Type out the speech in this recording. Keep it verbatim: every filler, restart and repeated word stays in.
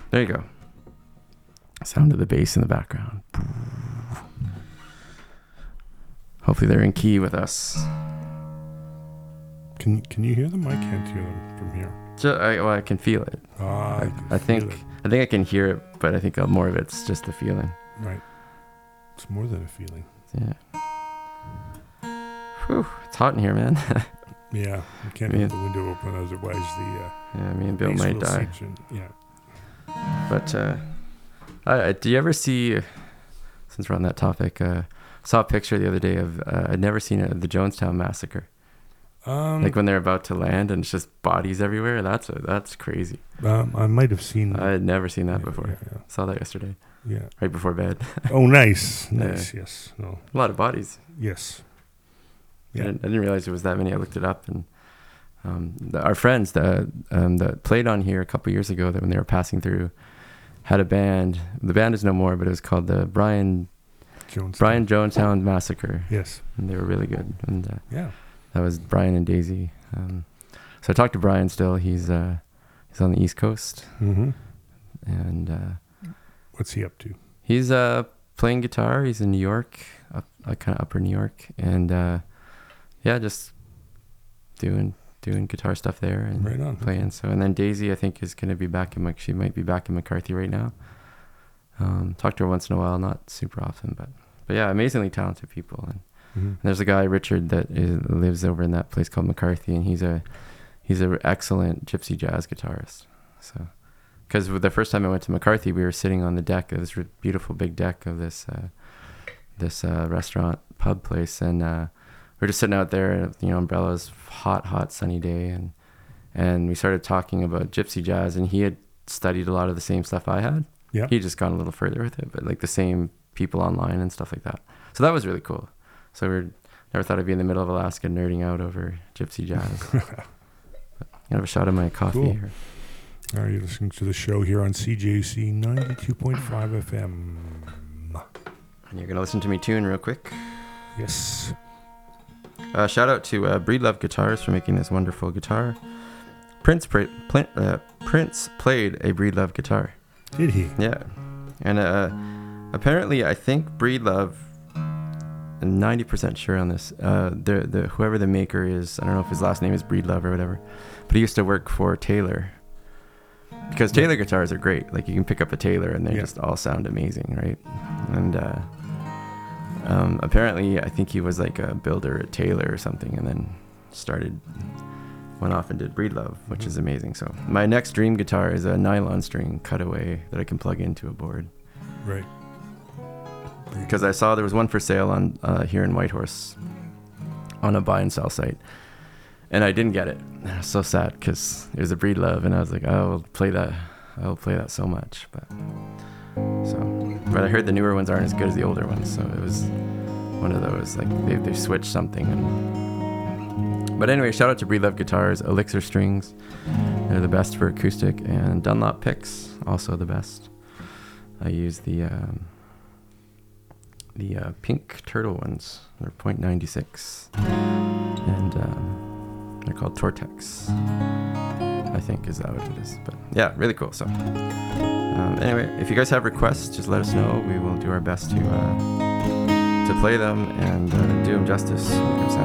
There you go. Sound of the bass in the background. Hopefully they're in key with us. Can can you hear them? I can't hear them from here. Just, I, well, I can feel it. Ah, I, I think it. I think I can hear it, but I think more of it's just the feeling. Right. It's more than a feeling. Yeah. Whew, it's hot in here, man. Yeah, you can't Me leave and- the window open, otherwise the uh, Yeah, me and Bill bass might will die. seep in. Yeah. But uh, I, I- do you ever see? Since we're on that topic, uh, saw a picture the other day of uh, I'd never seen a, the Jonestown massacre. Um, Like when they're about to land and it's just bodies everywhere. That's a, that's crazy. um, I might have seen. I had never seen that yeah, before. Yeah, Saw that yesterday, yeah. yeah. right before bed. Oh, nice, Yeah. nice. Yes. No. A lot of bodies. Yes. I Yeah. didn't, I didn't realize it was that many. I looked it up, and um, the, our friends that um, that played on here a couple years ago, that when they were passing through, had a band. The band is no more, but it was called the Brian Jones. Brian Jonestown Massacre, Yes. and they were really good. And uh, Yeah. that was Brian and Daisy. Um, so I talked to Brian still. He's uh, he's on the East Coast, Mm-hmm. and uh, What's he up to? he's uh, playing guitar. He's in New York, up uh, kind of upper New York, and uh, yeah, just doing doing guitar stuff there and Right on. playing. So, and then Daisy, I think, is going to be back in. Mac- She might be back in McCarthy right now. Um, talk to her once in a while, not super often, but but yeah, amazingly talented people. And, Mm-hmm. and there's a guy, Richard, that is, lives over in that place called McCarthy, and he's a he's an excellent gypsy jazz guitarist. So, because the first time I went to McCarthy, we were sitting on the deck of this re- beautiful big deck of this uh, this uh, restaurant pub place, and uh, we were just sitting out there, you know, umbrellas, hot, hot, sunny day, and and we started talking about gypsy jazz, and he had studied a lot of the same stuff I had. Yeah. He just gone a little further with it, but like the same people online and stuff like that. So that was really cool. So we never thought I'd be in the middle of Alaska nerding out over gypsy jazz. I have a shot of my coffee Cool. here. All right, you're listening to the show here on C J C ninety-two point five F M. And you're going to listen to me tune real quick. Yes. Uh, shout out to uh, Breedlove Guitars for making this wonderful guitar. Prince, pra- pl- uh, Prince played a Breedlove guitar. Did he? Yeah. And uh, apparently, I think Breedlove, I'm ninety percent sure on this, uh, the, the, whoever the maker is, I don't know if his last name is Breedlove or whatever, but he used to work for Taylor. Because Taylor guitars are great. Like, you can pick up a Taylor and they Yeah. just all sound amazing, right? And uh, um, apparently, I think he was like a builder at Taylor or something, and then started, went off and did Breedlove, which Mhm. is amazing. So my next dream guitar is a nylon string cutaway that I can plug into a board. Right. Because I saw there was one for sale on uh, here in Whitehorse on a buy and sell site, and I didn't get it. And I was so sad because it was a Breedlove, and I was like, oh, I'll play that. I'll play that so much, but so. But I heard the newer ones aren't as good as the older ones, so it was one of those like they they switched something. And but anyway, shout out to Breedlove Guitars, Elixir strings. They're the best for acoustic, and Dunlop picks, also the best. I use the. Um, The uh, pink turtle ones. They're point nine six, and um, they're called Tortex. I think is that what it is. But yeah, really cool. So um, anyway, if you guys have requests, just let us know. We will do our best to uh, to play them and uh, do them justice, make them sound